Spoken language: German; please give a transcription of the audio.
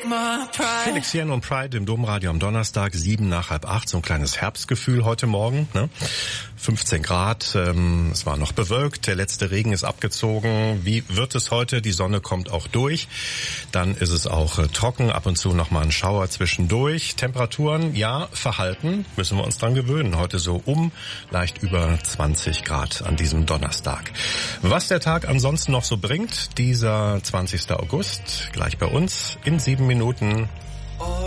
Felix Jen und Pride im Domradio am Donnerstag, 7:07, so ein kleines Herbstgefühl heute Morgen, ne? 15 Grad, es war noch bewölkt, der letzte Regen ist abgezogen. Wie wird es heute? Die Sonne kommt auch durch. Dann ist es auch trocken, ab und zu nochmal ein Schauer zwischendurch. Temperaturen, ja, verhalten, müssen wir uns dran gewöhnen. Heute so leicht über 20 Grad an diesem Donnerstag. Was der Tag ansonsten noch so bringt, dieser 20. August, gleich bei uns in 7 Minuten.